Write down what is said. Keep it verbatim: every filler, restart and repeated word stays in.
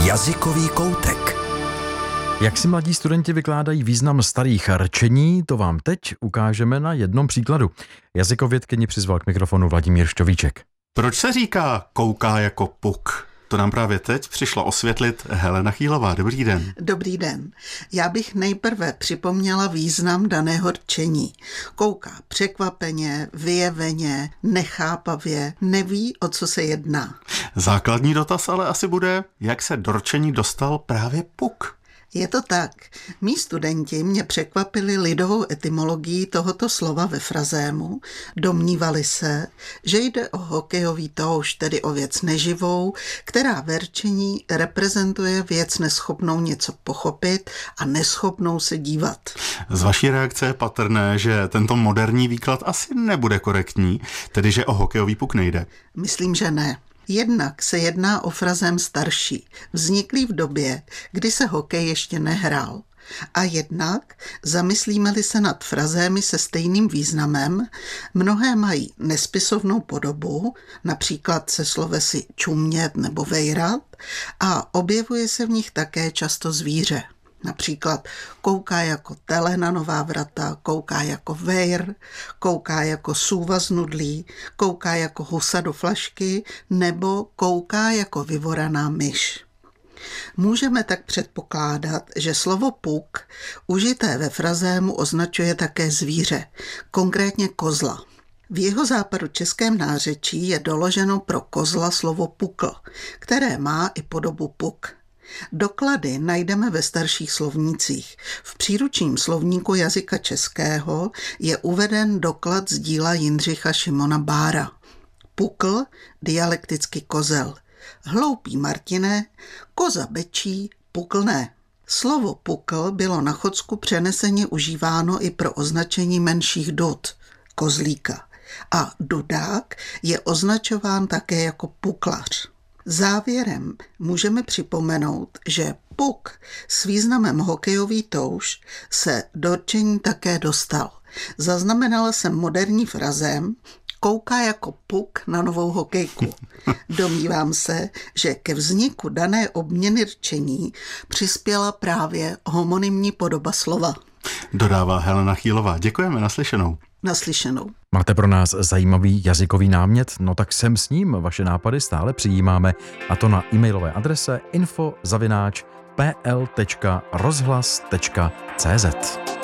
Jazykový koutek. Jak si mladí studenti vykládají význam starých rčení, to vám teď ukážeme na jednom příkladu. Jazykovědkyni přizval k mikrofonu Vladimír Šťovíček. Proč se říká kouká jako puk? To nám právě teď přišla osvětlit Helena Chýlová. Dobrý den. Dobrý den. Já bych nejprve připomněla význam daného rčení. Kouká překvapeně, vyjeveně, nechápavě, neví, o co se jedná. Základní dotaz ale asi bude, jak se do rčení dostal právě puk. Je to tak. Mí studenti mě překvapili lidovou etymologií tohoto slova ve frazému. Domnívali se, že jde o hokejový touš, tedy o věc neživou, která v rčení reprezentuje věc neschopnou něco pochopit a neschopnou se dívat. Z vaší reakce je patrné, že tento moderní výklad asi nebude korektní, tedy že o hokejový puk nejde. Myslím, že ne. Jednak se jedná o frazém starší, vzniklý v době, kdy se hokej ještě nehrál. A jednak, zamyslíme-li se nad frazémy se stejným významem, mnohé mají nespisovnou podobu, například se slovesy čumět nebo vejrat, a objevuje se v nich také často zvíře. Například kouká jako tele na nová vrata, kouká jako vejr, kouká jako sůva z nudlí, kouká jako husa do flašky nebo kouká jako vyvoraná myš. Můžeme tak předpokládat, že slovo puk, užité ve frazému, označuje také zvíře, konkrétně kozla. V jeho západočeském nářečí je doloženo pro kozla slovo pukl, které má i podobu puk. Doklady najdeme ve starších slovnících. V příručním slovníku jazyka českého je uveden doklad z díla Jindřicha Šimona Bára. Pukl, dialekticky kozel. Hloupý Martine, koza bečí, pukl ne. Slovo pukl bylo na Chodsku přeneseně užíváno i pro označení menších dud, kozlíka. A dudák je označován také jako puklař. Závěrem můžeme připomenout, že puk s významem hokejový touš se do rčení také dostal. Zaznamenala jsem moderní frazém kouká jako puk na novou hokejku. Domnívám se, že ke vzniku dané obměny rčení přispěla právě homonymní podoba slova. Dodává Helena Chýlová. Děkujeme, naslyšenou. Naslyšenou. Máte pro nás zajímavý jazykový námět? No tak sem s ním. Vaše nápady stále přijímáme, a to na e-mailové adrese info zavináč pl tečka rozhlas tečka cz.